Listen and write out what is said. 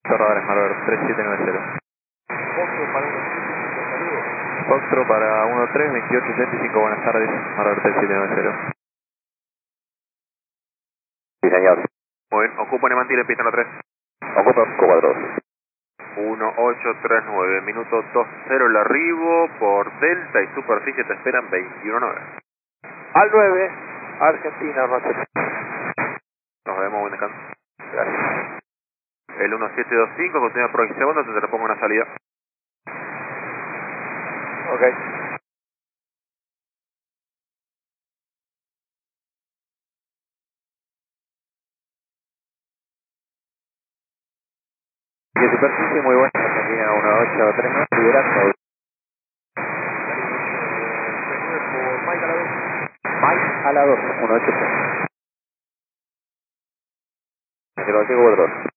Radar Marauder 3790. Foxtrot para 132885, buenas tardes, Marauder 3790. Sí, señor. Muy bien, ocupo Nemantil, pista 3. Ocupa Cuba 2. 1839, minuto 20 el arribo por Delta y superficie te esperan 21.9. Al 9, Argentina, Roger. Nos vemos, buen descanso. Gracias. El 1725, continúa por segundo, te pongo una salida. Ok. De superficie muy buena, Argentina 1839, liderazgo. Mike a la 2, 183. Meteorológico Cuba 2.